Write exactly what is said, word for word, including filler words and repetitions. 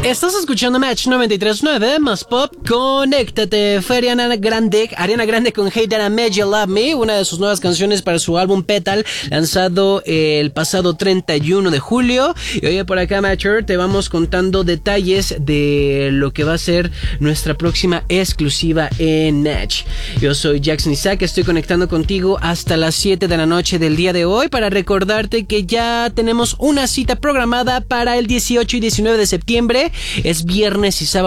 Estás escuchando Match noventa y tres punto nueve, más pop, conéctate. Fue Ariana Grande, Ariana Grande con Hey That I Made You Love Me, una de sus nuevas canciones para su álbum Petal, lanzado el pasado treinta y uno de julio. Y oye, por acá, Matcher, te vamos contando detalles de lo que va a ser nuestra próxima exclusiva en Match. Yo soy Jackson Isaac, estoy conectando contigo hasta las siete de la noche del día de hoy para recordarte que ya tenemos una cita programada para el dieciocho y diecinueve de septiembre. Es viernes y sábado